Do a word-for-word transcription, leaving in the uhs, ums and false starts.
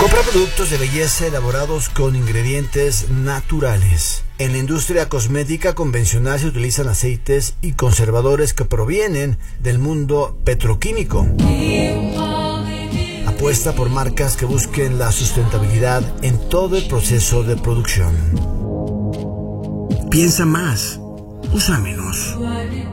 Compra productos de belleza elaborados con ingredientes naturales. En la industria cosmética convencional se utilizan aceites y conservadores que provienen del mundo petroquímico. Apuesta por marcas que busquen la sustentabilidad en todo el proceso de producción. Piensa más, usa menos.